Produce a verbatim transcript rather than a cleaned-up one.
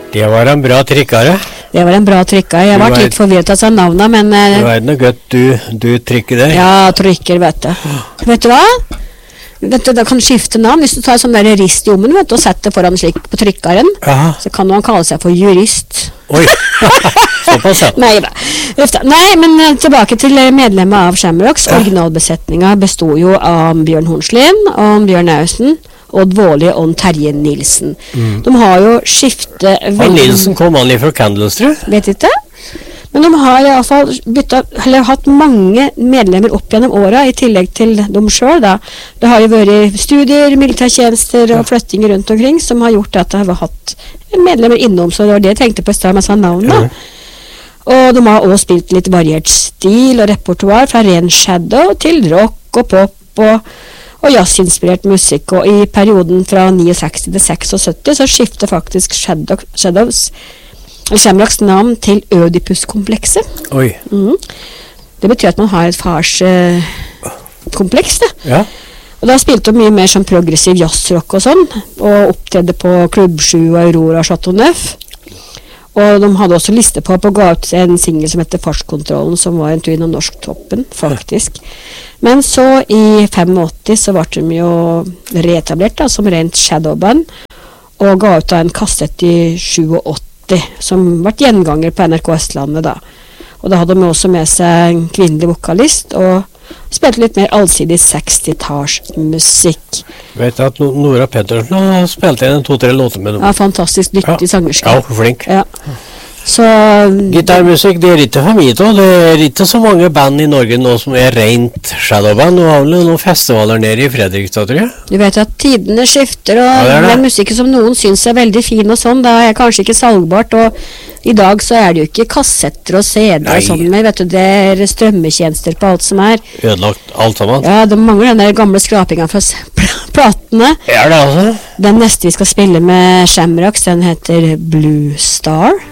Det var en bra trykkere. Det var en bra trykker. Jeg var litt forvirret av navnet, men... Det var noe godt du, du trykker der. Ja, trykker, vet du. Vet du hva? Vet du, da kan du skifte navn. Hvis du tar sånn der rist i ommen, vet du, og setter foran slik på trykkeren, Aha. så kan han kalle seg for jurist. Oi, såpass ja. Nei, Nei, men tilbake til medlemmet av Shamrocks. Ja. Originalbesetningen bestod jo av Bjørn Hornslien, og Bjørn Austen, Odd Våli og Terje Nilsen. Mm. De har jo skiftet veldig... Og Nilsen kom han fra Candles, tror jeg? Vet ikke. Men de har i alle fall byttet, eller hatt mange medlemmer opp gjennom åra, i tillegg til dem selv da. Det har jo vært studier, militærtjenester og flyttinger rundt omkring, som har gjort at det har hatt medlemmer innom, så det var det jeg tenkte på i stedet med sånn navn da. Mm. Og de har også spilt litt variert stil og repertoar, fra ren shadow til rock og pop og og jazzinspirert musikk, og i perioden fra sekstini til syttiseks så skifter faktisk Shadow, Shadows Shamrocks navn til Ødipus-komplekset. Oi. Mm. Det betyr at man har et fars eh, kompleks, det. Ja. Og da spilte de mye mer som progressiv jazzrock og sånn, og opptredde på Klubb sju og Aurora Chateau Neuf. Og de hadde også liste på på å gå ut en single som heter Farskontrollen, som var en tur innom Norsktoppen, faktisk. Men så i åttifem så ble de jo reetablert da, som rent shadowband, og ga ut da en kassett i åttisju, som ble gjenganger på N R K Østlandet da. Og da hadde de også med seg en kvinnelig vokalist, og spilte litt mer allsidig sekstitalls-musikk. Vet at Nora Pettersen har spilt en to-tre låter med dem. Ja, fantastisk dyktig ja. sangerske. Ja, flink. Ja. Så... Gitarmusikk, det er ikke for mye til. Det er ikke så mange band i Norge nå som er rent shadowband. Nå har vi noen festivaler nede i Fredrikstad, tror jeg. Du vet at tidene skifter, og ja, det det. Den musikken som noen synes er veldig fin og sånn, da er kanskje ikke salgbart, og i dag så er det jo ikke kassetter og C D og sånn, men vet du, det er strømmetjenester på alt som er. Ødelagt alt sammen. Ja, det mangler den der gamle skrapingen fra platene. Er det altså? Den neste vi skal spille med Shamrocks, den heter Blue Star.